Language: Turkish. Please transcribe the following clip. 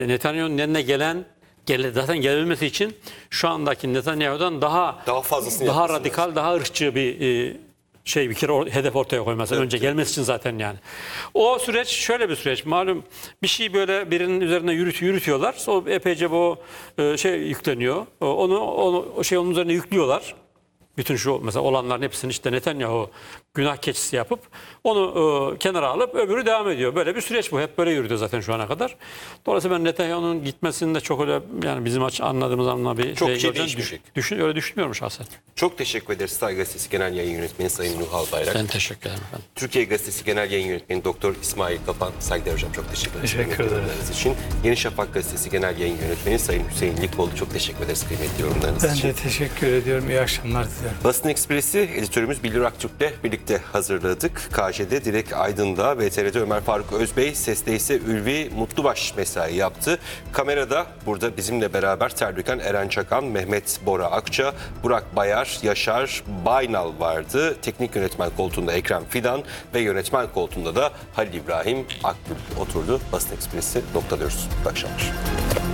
Netanyahu'nun eline zaten gelebilmesi için şu andaki Netanyahu'dan daha fazlasını daha yapması radikal, lazım. daha ırkçı bir bir kere hedef ortaya koyması önce gelmesi için zaten yani. O süreç şöyle bir süreç. Malum bir şey böyle birinin üzerine yürütüyorlar. O epeyce bu yükleniyor. Onun üzerine yüklüyorlar. Bütün şu mesela olanların hepsini işte Netanyahu günah keçisi yapıp onu kenara alıp öbürü devam ediyor. Böyle bir süreç bu. Hep böyle yürüdü zaten şu ana kadar. Dolayısıyla ben Netanyahu'nun gitmesinde çok öyle yani bizim anladığımız anlamda bir çok şey göreceğini değişmeyecek. öyle düşünmüyorum şahsen. Çok teşekkür ederiz Star Gazetesi Genel Yayın Yönetmeni Sayın Nuhal Bayrak. Ben teşekkür ederim efendim. Türkiye Gazetesi Genel Yayın Yönetmeni Doktor İsmail Kapan. Saygıdeğer hocam, çok teşekkür ederiz. Teşekkür ederim. Yorumlarınız için. Yeni Şafak Gazetesi Genel Yayın Yönetmeni Sayın Hüseyin Likoğlu, çok teşekkür ederiz kıymetli yorumlarınız Ben için. de teşekkür ediyorum. İyi akşamlar diliyorum. Basın Ekspresi editörümüz Bildir Aktürk'le birlikte hazırladık. KJ'de Dilek Aydın'da, VTR'de Ömer Faruk Özbey, Ses'te ise Ülvi Mutlubaş mesai yaptı. Kamerada burada bizimle beraber Terbikan Eren Çakan, Mehmet Bora Akça, Burak Bayar, Yaşar Baynal vardı. Teknik yönetmen koltuğunda Ekrem Fidan ve yönetmen koltuğunda da Halil İbrahim Akgül oturdu. Basın Ekspresi noktalıyoruz. İyi akşamlar.